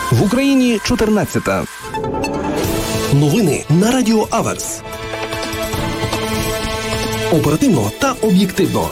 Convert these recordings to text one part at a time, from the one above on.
В Україні 14-та. Новини на Радіо Аверс. Оперативно та об'єктивно.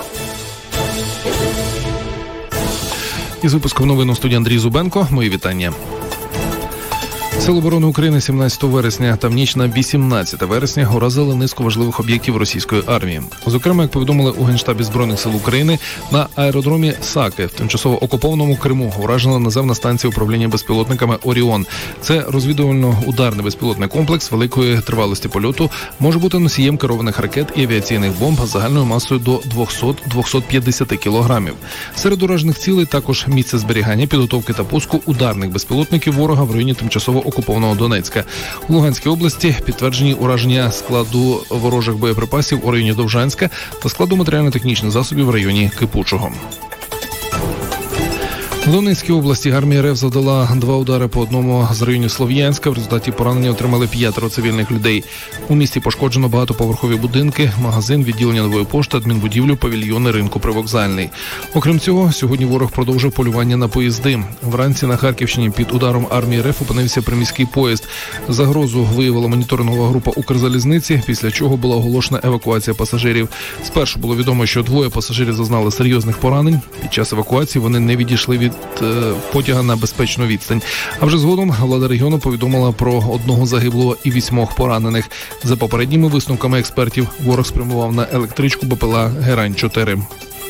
Із випуском новин у студії Андрій Зубенко. Мої вітання. Сили оборони України 17 вересня та в ніч на 18 вересня уразили низку важливих об'єктів російської армії. Зокрема, як повідомили у Генштабі Збройних сил України, на аеродромі Саки в тимчасово окупованому Криму уражена наземна станція управління безпілотниками «Оріон». Це розвідувально-ударний безпілотний комплекс великої тривалості польоту, може бути носієм керованих ракет і авіаційних бомб з загальною масою до 200-250 кілограмів. Серед уражених цілей також місце зберігання, підготовки та пуску ударних безпілотників ворога в районі тимчасово окупованого Донецька. У Луганській області підтверджені ураження складу ворожих боєприпасів у районі Довжанська та складу матеріально-технічних засобів в районі Кипучого. В Донецькій області армія РФ завдала 2 удари по одному з районів Слов'янська. В результаті поранення отримали 5 цивільних людей. У місті пошкоджено багатоповерхові будинки, магазин, відділення нової пошти, адмінбудівлю, павільйони ринку Привокзальний. Окрім цього, сьогодні ворог продовжив полювання на поїзди. Вранці на Харківщині під ударом армії РФ опинився приміський поїзд. Загрозу виявила моніторингова група Укрзалізниці, після чого була оголошена евакуація пасажирів. Спершу було відомо, що 2 пасажирів зазнали серйозних поранень. Під час евакуації вони не відійшли від потяга на безпечну відстань. А вже згодом влада регіону повідомила про 1 загиблого і 8 поранених. За попередніми висновками експертів, ворог спрямував на електричку БПЛА «Герань-4».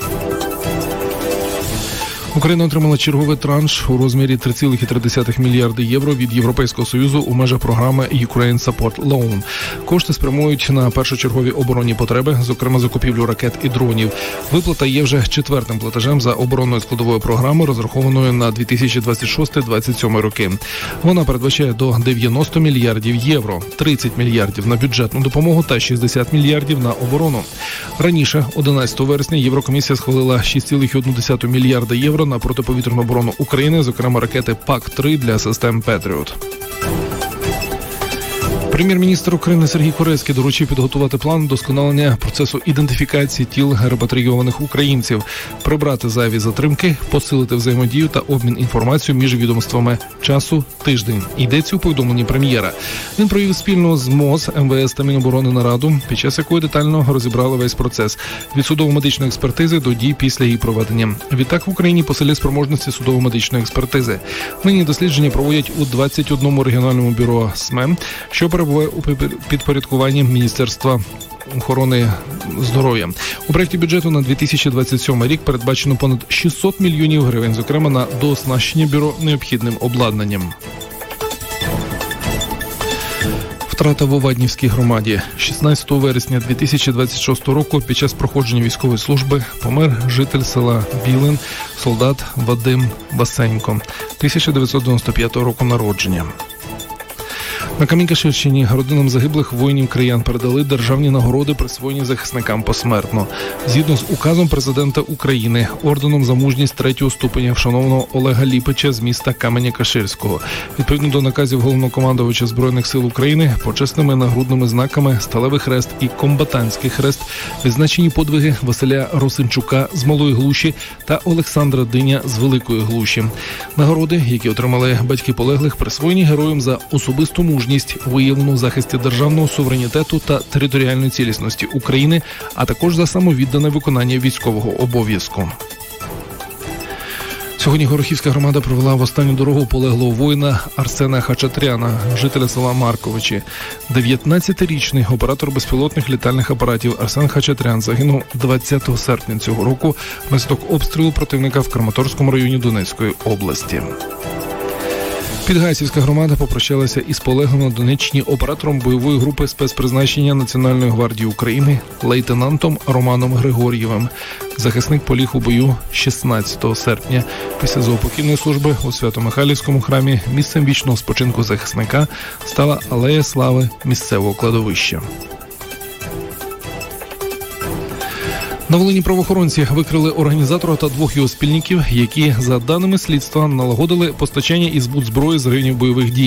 Україна отримала черговий транш у розмірі 3,3 мільярди євро від Європейського Союзу у межах програми Ukraine Support Loan. Кошти спрямують на першочергові оборонні потреби, зокрема закупівлю ракет і дронів. Виплата є вже 4-тим платежем за оборонною складовою програмою, розрахованою на 2026-2027 роки. Вона передбачає до 90 мільярдів євро, 30 мільярдів на бюджетну допомогу та 60 мільярдів на оборону. Раніше, 11 вересня, Єврокомісія схвалила 6,1 мільярда євро на протиповітряну оборону України, зокрема ракети ПАК-3 для систем «Петріот». Прем'єр-міністр України Сергій Корецький доручив підготувати план вдосконалення процесу ідентифікації тіл репатрійованих українців, прибрати зайві затримки, посилити взаємодію та обмін інформацією між відомствами. Часу – тиждень. Йдеться у повідомленні прем'єра. Він провів спільно з МОЗ, МВС та Міноборони нараду, під час якої детально розібрали весь процес – від судово-медичної експертизи до дій після її проведення. Відтак в Україні посилять спроможності судово-медичної експертизи. Нині дослідження проводять у 21 регіональному бюро СМЕ, що перебуває у підпорядкуванні Міністерства охорони здоров'я. У проєкті бюджету на 2027 рік передбачено понад 600 мільйонів гривень, зокрема на дооснащення бюро необхідним обладнанням. Втрата в Оваднівській громаді. 16 вересня 2026 року під час проходження військової служби помер житель села Білин, солдат Вадим Васенько, 1995 року народження. На Камінь-Каширщині родинам загиблих воїнів-краян передали державні нагороди, присвоєні захисникам посмертно. Згідно з указом президента України, орденом за мужність 3-го ступеня вшанованого Олега Ліпича з міста Каменя-Каширського. Відповідно до наказів головнокомандувача Збройних сил України, почесними нагрудними знаками Сталевий хрест і Комбатантський хрест відзначені подвиги Василя Росинчука з Малої Глуші та Олександра Диня з Великої Глуші. Нагороди, які отримали батьки полеглих, присвоєні героям за особисту мужність, виявлену в захисті державного суверенітету та територіальної цілісності України, а також за самовіддане виконання військового обов'язку. Сьогодні Горохівська громада провела в останню дорогу полеглого воїна Арсена Хачатряна, жителя села Марковичі. 19-річний оператор безпілотних літальних апаратів Арсен Хачатрян загинув 20 серпня цього року внаслідок обстрілу противника в Краматорському районі Донецької області. Підгайцівська громада попрощалася із полеглим на Донеччині оператором бойової групи спецпризначення Національної гвардії України лейтенантом Романом Григор'євим. Захисник поліг у бою 16 серпня. Після заупокійної служби у Свято-Михайлівському храмі місцем вічного спочинку захисника стала Алея Слави місцевого кладовища. На Волині правоохоронці викрили організатора та 2 його спільників, які, за даними слідства, налагодили постачання і збут зброї з районів бойових дій.